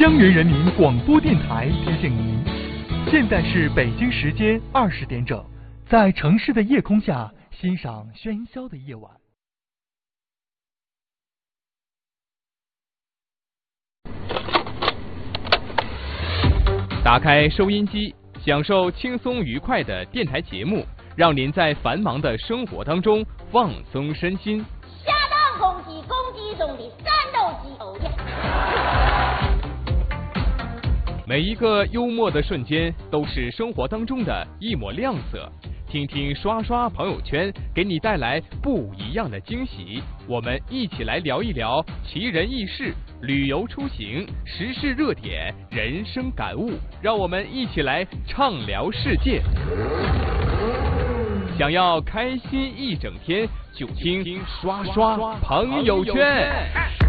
江源人民广播电台提醒您，现在是北京时间20点整，在城市的夜空下欣赏喧嚣的夜晚。 打开收音机，享受轻松愉快的电台节目，让您在繁忙的生活当中放松身心。 下蛋公鸡中的战斗机，哦耶！ 每一个幽默的瞬间都是生活当中的一抹亮色，听听刷刷朋友圈，给你带来不一样的惊喜。我们一起来聊一聊奇人异事、旅游出行、时事热点、人生感悟，让我们一起来畅聊世界。想要开心一整天，就听刷刷朋友圈。